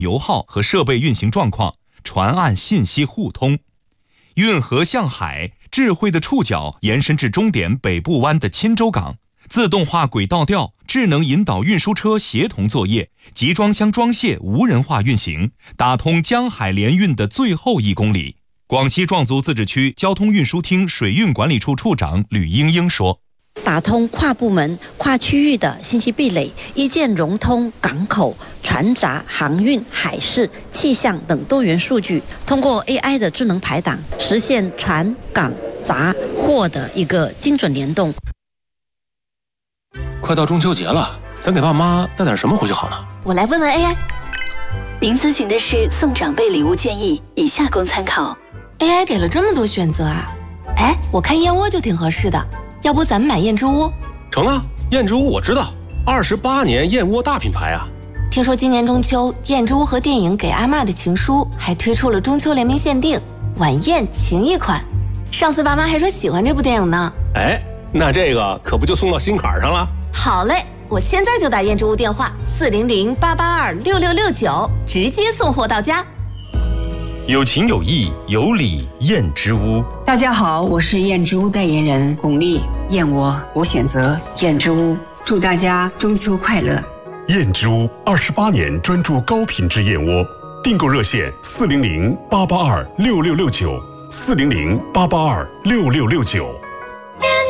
油耗和设备运行状况，船岸信息互通。运河向海，智慧的触角延伸至终点北部湾的钦州港，自动化轨道调，智能引导运输车协同作业，集装箱装卸无人化运行，打通江海联运的最后1公里。广西壮族自治区交通运输厅水运管理处处长吕英英说， 打通跨部门、跨区域的信息壁垒，一键融通港口、船闸、航运、海事、气象等多元数据，通过 AI 的智能排档，实现船、港、闸、货的一个精准联动。 快到中秋节了，咱给爸妈带点什么回去好呢？ 我来问问 AI。 您咨询的是送长辈礼物建议，以下供参考。 AI 给了这么多选择啊！哎，我看燕窝就挺合适的，要不咱们买燕之屋？ 成啊，燕之屋我知道，28年燕窝大品牌啊。 听说今年中秋，燕之屋和电影《给阿嬷的情书》还推出了中秋联名限定晚宴情谊款。上次爸妈还说喜欢这部电影呢。 哎，那这个可不就送到心坎上了？ 好嘞，我现在就打燕之屋电话400-882-6669，直接送货到家。 有情有义有礼燕之屋。 大家好，我是燕之屋代言人巩俐。燕窝我选择燕之屋，祝大家中秋快乐。 燕之屋28年专注高品质燕窝，订购热线400-882-6669，400-882-6669。